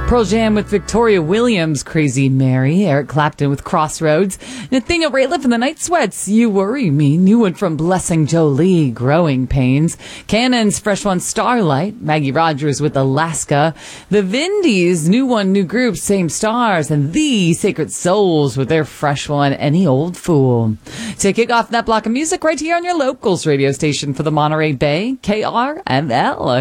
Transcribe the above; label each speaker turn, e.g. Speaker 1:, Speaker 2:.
Speaker 1: Pearl Jam with Victoria Williams, Crazy Mary. Eric Clapton with Crossroads. Nathaniel Rateliff and the Night Sweats, You Worry Me. New one from Blessing Jolie, Growing Pains. Cannon's fresh one, Starlight. Maggie Rogers with Alaska. The Vindies, new one, new group, Same Stars. And The Sacred Souls with their fresh one, Any Old Fool. To kick off that block of music right here on your locals radio station for the Monterey Bay, KRML.